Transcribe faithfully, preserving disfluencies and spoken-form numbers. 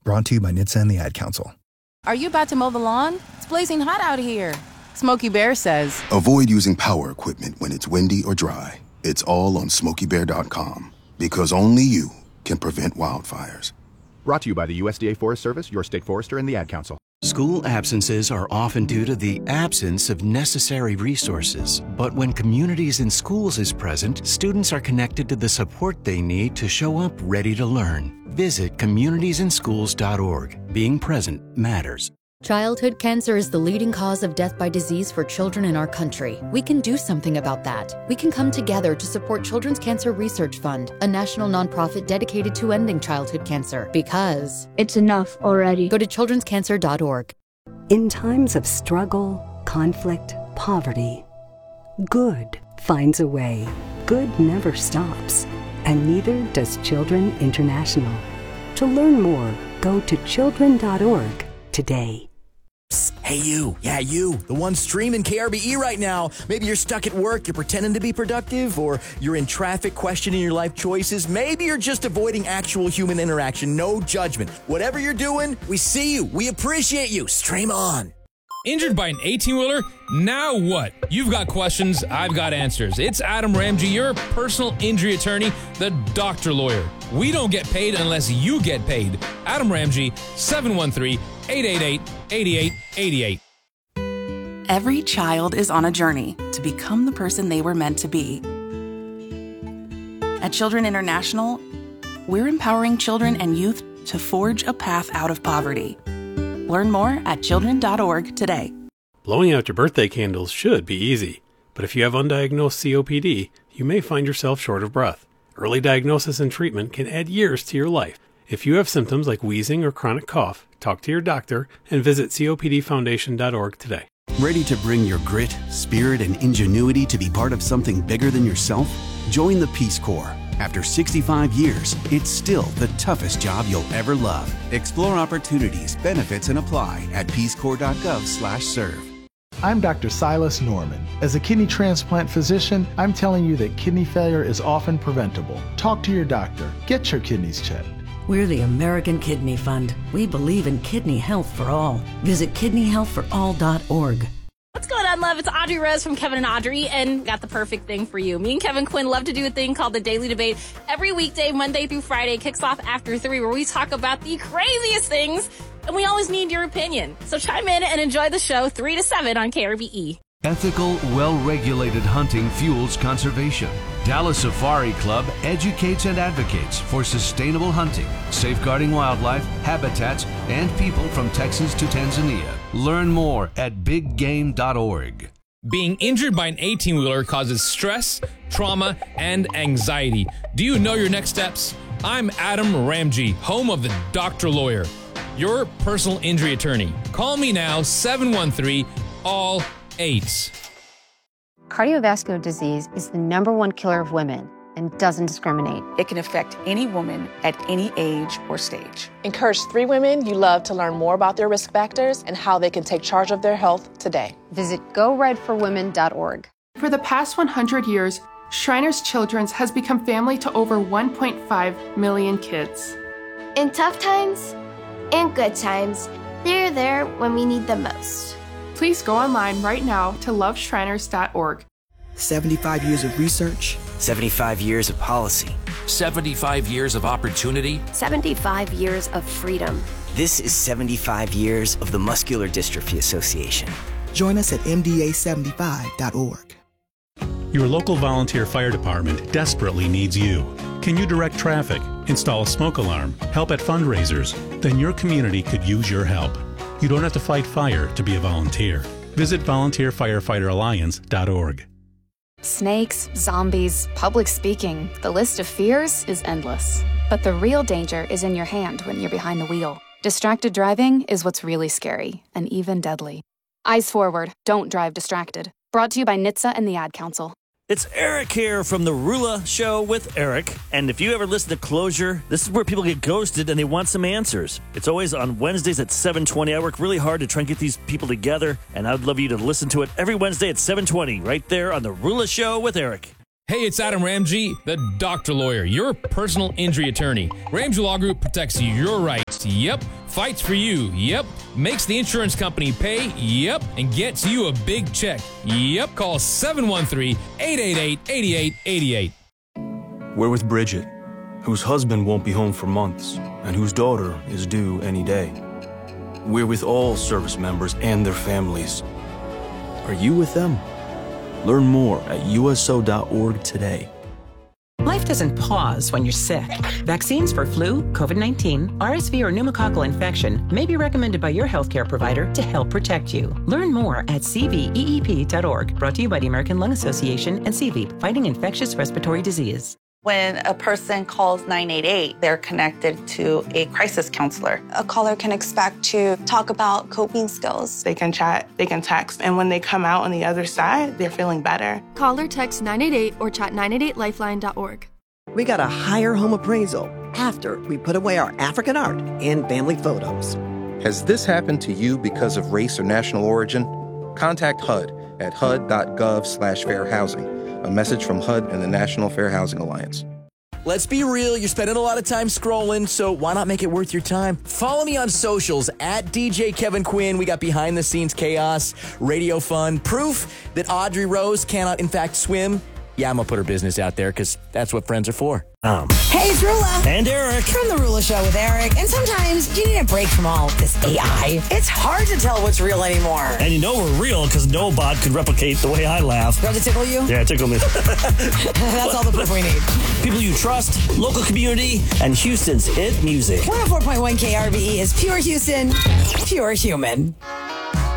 Brought to you by N H T S A and the Ad Council. Are you about to mow the lawn? It's blazing hot out here. Smokey Bear says, avoid using power equipment when it's windy or dry. It's all on smokey bear dot com, because only you can prevent wildfires. Brought to you by the U S D A Forest Service, your state forester, and the Ad Council. School absences are often due to the absence of necessary resources. But when Communities in Schools is present, students are connected to the support they need to show up ready to learn. Visit communities in schools dot org. Being present matters. Childhood cancer is the leading cause of death by disease for children in our country. We can do something about that. We can come together to support Children's Cancer Research Fund, a national nonprofit dedicated to ending childhood cancer. Because it's enough already. Go to children's cancer dot org. In times of struggle, conflict, poverty, good finds a way. Good never stops. And neither does Children International. To learn more, go to children dot org today. Hey you, yeah you, the one streaming K R B E right now. Maybe you're stuck at work, you're pretending to be productive, or you're in traffic questioning your life choices. Maybe you're just avoiding actual human interaction, no judgment. Whatever you're doing, we see you, we appreciate you. Stream on. Injured by an eighteen-wheeler? Now what? You've got questions, I've got answers. It's Adam Ramsey, your personal injury attorney, the doctor lawyer. We don't get paid unless you get paid. Adam Ramsey, seven one three, eight eight eight, eight eight eight eight. Every child is on a journey to become the person they were meant to be. At Children International, we're empowering children and youth to forge a path out of poverty. Learn more at children dot org today. Blowing out your birthday candles should be easy, but if you have undiagnosed C O P D, you may find yourself short of breath. Early diagnosis and treatment can add years to your life. If you have symptoms like wheezing or chronic cough, talk to your doctor and visit C O P D foundation dot org today. Ready to bring your grit, spirit, and ingenuity to be part of something bigger than yourself? Join the Peace Corps. After sixty-five years, it's still the toughest job you'll ever love. Explore opportunities, benefits, and apply at peace corps dot gov slash serve. I'm Doctor Silas Norman. As a kidney transplant physician, I'm telling you that kidney failure is often preventable. Talk to your doctor. Get your kidneys checked. We're the American Kidney Fund. We believe in kidney health for all. Visit kidney health for all dot org. What's going on, love? It's Audrey Rose from Kevin and Audrey, and got the perfect thing for you. Me and Kevin Quinn love to do a thing called the Daily Debate. Every weekday, Monday through Friday, kicks off after three, where we talk about the craziest things, and we always need your opinion. So chime in and enjoy the show three to seven on K R B E. Ethical, well-regulated hunting fuels conservation. Dallas Safari Club educates and advocates for sustainable hunting, safeguarding wildlife, habitats, and people from Texas to Tanzania. Learn more at big game dot org. Being injured by an eighteen-wheeler causes stress, trauma, and anxiety. Do you know your next steps? I'm Adam Ramsey, home of the Doctor Lawyer, your personal injury attorney. Call me now, seven one three, all eight. Cardiovascular disease is the number one killer of women and doesn't discriminate. It can affect any woman at any age or stage. Encourage three women you love to learn more about their risk factors and how they can take charge of their health today. Visit go red for women dot org. For the past one hundred years, Shriners Children's has become family to over one point five million kids. In tough times and good times, they're there when we need them most. Please go online right now to love shriners dot org. seventy-five years of research. seventy-five years of policy. seventy-five years of opportunity. seventy-five years of freedom. This is seventy-five years of the Muscular Dystrophy Association. Join us at M D A seventy-five dot org. Your local volunteer fire department desperately needs you. Can you direct traffic, install a smoke alarm, help at fundraisers? Then your community could use your help. You don't have to fight fire to be a volunteer. Visit volunteer firefighter alliance dot org. Snakes, zombies, public speaking, the list of fears is endless. But the real danger is in your hand when you're behind the wheel. Distracted driving is what's really scary and even deadly. Eyes forward, don't drive distracted. Brought to you by N H T S A and the Ad Council. It's Eric here from the Rula Show with Eric. And if you ever listen to Closure, this is where people get ghosted and they want some answers. It's always on Wednesdays at seven twenty. I work really hard to try and get these people together, and I'd love you to listen to it every Wednesday at seven twenty, right there on the Rula Show with Eric. Hey, it's Adam Ramsey, the Doctor Lawyer, your personal injury attorney. Ramsey Law Group protects your rights Insurance. Yep. Fights for you. Yep. Makes the insurance company pay. Yep. And gets you a big check. Yep. Call seven one three, eight eight eight, eight eight eight eight. We're with Bridget, whose husband won't be home for months and whose daughter is due any day. We're with all service members and their families. Are you with them? Learn more at U S O dot org today. Life doesn't pause when you're sick. Vaccines for flu, COVID nineteen, R S V, or pneumococcal infection may be recommended by your healthcare provider to help protect you. Learn more at C V E E P dot org, brought to you by the American Lung Association and C V, fighting infectious respiratory disease. When a person calls nine eight eight, they're connected to a crisis counselor. A caller can expect to talk about coping skills. They can chat, they can text, and when they come out on the other side, they're feeling better. Call or text nine eight eight or chat nine eight eight lifeline dot org. We got a higher home appraisal after we put away our African art and family photos. Has this happened to you because of race or national origin? Contact H U D at H U D dot gov slash fair housing. A message from H U D and the National Fair Housing Alliance. Let's be real, you're spending a lot of time scrolling, so why not make it worth your time? Follow me on socials at D J Kevin Quinn. We got behind the scenes chaos, radio fun, proof that Audrey Rose cannot in fact swim. Yeah, I'm gonna put her business out there because that's what friends are for. Um. Hey, it's Rula. And Eric. From The Rula Show with Eric. And sometimes you need a break from all this A I. It's hard to tell what's real anymore. And you know we're real because no bot could replicate the way I laugh. Does it tickle you? Yeah, it tickled me. That's all the proof we need. People you trust, local community, and Houston's hit music. one oh four point one K R B E is pure Houston, pure human.